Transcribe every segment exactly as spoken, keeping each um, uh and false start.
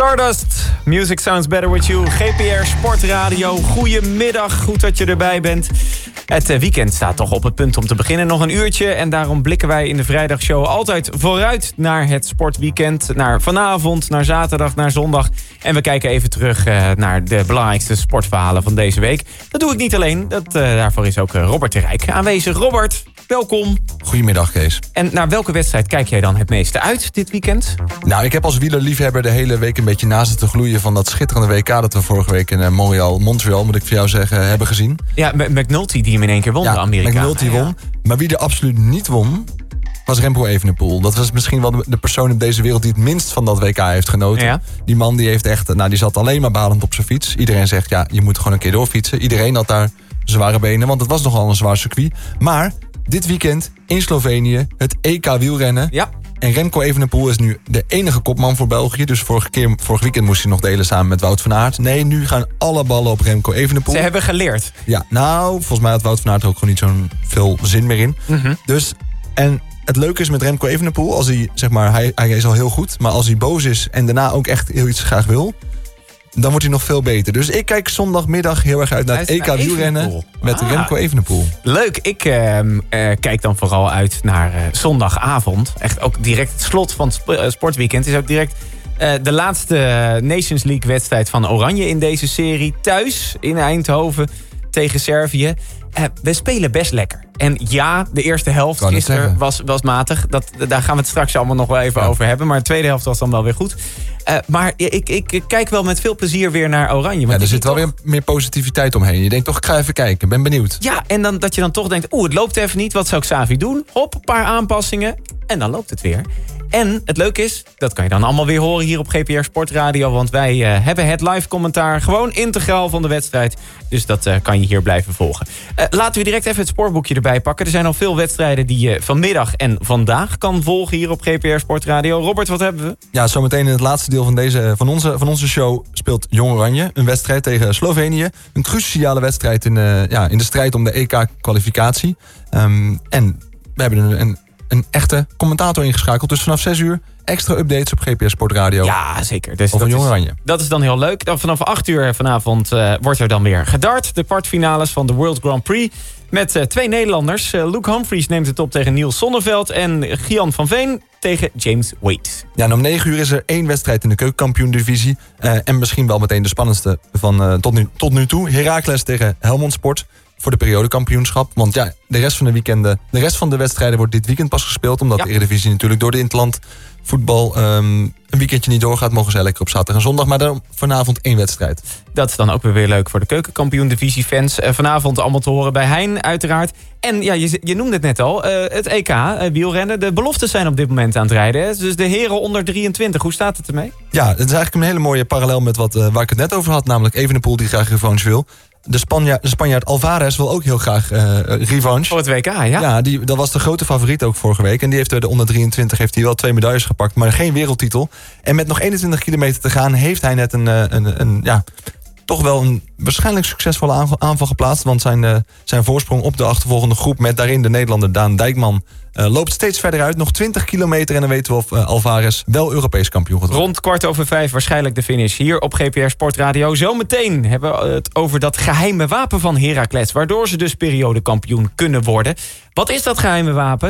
Stardust, Music Sounds Better With You, G P R Sportradio. Goedemiddag, goed dat je erbij bent. Het weekend staat toch op het punt om te beginnen. Nog een uurtje en daarom blikken wij in de vrijdagshow altijd vooruit naar het sportweekend. Naar vanavond, naar zaterdag, naar zondag. En we kijken even terug uh, naar de belangrijkste sportverhalen van deze week. Dat doe ik niet alleen, dat, uh, daarvoor is ook uh, Robert de Rijk aanwezig. Robert, welkom. Goedemiddag, Kees. En naar welke wedstrijd kijk jij dan het meeste uit dit weekend? Nou, ik heb als wielerliefhebber de hele week een beetje naast het te gloeien van dat schitterende W K dat we vorige week in uh, Montreal, Montreal, moet ik voor jou zeggen, hebben gezien. Ja, McNulty die hem in één keer won, ja, de Amerikaan. McNulty won. Ja. Maar wie er absoluut niet won, was Remco Evenepoel. Dat was misschien wel de, de persoon op deze wereld die het minst van dat W K heeft genoten. Ja. Die man die heeft echt, nou die zat alleen maar balend op zijn fiets. Iedereen zegt, ja, je moet gewoon een keer doorfietsen. Iedereen had daar zware benen, want het was nogal een zwaar circuit. Maar dit weekend in Slovenië het E K wielrennen. Ja. En Remco Evenepoel is nu de enige kopman voor België. Dus vorige, keer, vorig weekend moest hij nog delen samen met Wout van Aert. Nee, nu gaan alle ballen op Remco Evenepoel. Ze hebben geleerd. Ja, nou, volgens mij had Wout van Aert er ook gewoon niet zo'n veel zin meer in. Mm-hmm. Dus, en het leuke is met Remco Evenepoel, als hij, zeg maar, hij, hij is al heel goed. Maar als hij boos is en daarna ook echt heel iets graag wil, dan wordt hij nog veel beter. Dus ik kijk zondagmiddag heel erg uit naar het E K wielrennen met ah. Remco Evenepoel. Leuk. Ik uh, uh, kijk dan vooral uit naar uh, zondagavond. Echt ook direct het slot van het sp- uh, sportweekend. Het is ook direct uh, de laatste Nations League wedstrijd van Oranje in deze serie. Thuis in Eindhoven tegen Servië. Uh, we spelen best lekker. En ja, de eerste helft gisteren was, was matig. Dat, daar gaan we het straks allemaal nog wel even ja. over hebben. Maar de tweede helft was dan wel weer goed. Uh, maar ik, ik, ik kijk wel met veel plezier weer naar Oranje. Ja, er zit wel toch weer meer positiviteit omheen. Je denkt toch, ik ga even kijken, ben benieuwd. Ja, en dan, dat je dan toch denkt, oeh, het loopt even niet. Wat zou Xavi doen? Hop, een paar aanpassingen. En dan loopt het weer. En het leuke is, dat kan je dan allemaal weer horen hier op G P R Sportradio. Want wij uh, hebben het live commentaar gewoon integraal van de wedstrijd. Dus dat uh, kan je hier blijven volgen. Uh, laten we direct even het spoorboekje erbij pakken. Er zijn al veel wedstrijden die je vanmiddag en vandaag kan volgen hier op G P R Sportradio. Robert, wat hebben we? Ja, zometeen in het laatste deel van, deze, van, onze, van onze show speelt Jong Oranje. Een wedstrijd tegen Slovenië. Een cruciale wedstrijd in, uh, ja, in de strijd om de E K-kwalificatie. Um, en we hebben een... een een echte commentator ingeschakeld. Dus vanaf zes uur extra updates op G P S Sportradio. Ja, zeker. Dus over dat, Jong Oranje. Is, dat is dan heel leuk. Dan vanaf acht uur vanavond uh, wordt er dan weer gedart. De kwartfinales van de World Grand Prix. Met uh, twee Nederlanders. Uh, Luke Humphries neemt het op tegen Niels Sonneveld. En Gian van Veen tegen James Wade. Ja, en om negen uur is er één wedstrijd in de keukenkampioen-divisie. Uh, en misschien wel meteen de spannendste van uh, tot, nu, tot nu toe. Heracles tegen Helmond Sport. Voor de periodekampioenschap. Want ja, de rest van de weekenden, de rest van de wedstrijden wordt dit weekend pas gespeeld. Omdat ja. de Eredivisie natuurlijk door de interland voetbal um, een weekendje niet doorgaat. Mogen zij lekker op zaterdag en zondag. Maar dan vanavond één wedstrijd. Dat is dan ook weer, weer leuk voor de keukenkampioen-divisie-fans. Uh, vanavond allemaal te horen bij Hein uiteraard. En ja, je, je noemde het net al. Uh, het E K, uh, wielrennen. De beloftes zijn op dit moment aan het rijden. Hè? Dus de heren onder drieëntwintig. Hoe staat het ermee? Ja, het is eigenlijk een hele mooie parallel met wat, uh, waar ik het net over had. Namelijk Evenepoel die graag revanche wil. De, Spanja, de Spanjaard Alvarez wil ook heel graag uh, revanche. Voor het W K, ja. Ja, die, dat was de grote favoriet ook vorige week. En die heeft de onder drieëntwintig heeft hij wel twee medailles gepakt, maar geen wereldtitel. En met nog eenentwintig kilometer te gaan heeft hij net een, een, een, een ja, toch wel een waarschijnlijk succesvolle aanval geplaatst. Want zijn, uh, zijn voorsprong op de achtervolgende groep met daarin de Nederlander Daan Dijkman Uh, loopt steeds verder uit. Nog twintig kilometer en dan weten we of uh, Alvarez wel Europees kampioen gaat worden. Rond kwart over vijf waarschijnlijk de finish hier op G P R Sportradio. Zometeen hebben we het over dat geheime wapen van Heracles. Waardoor ze dus periodekampioen kunnen worden. Wat is dat geheime wapen?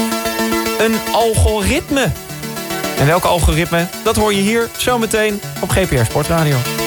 Een algoritme. En welke algoritme? Dat hoor je hier zometeen op G P R Sportradio.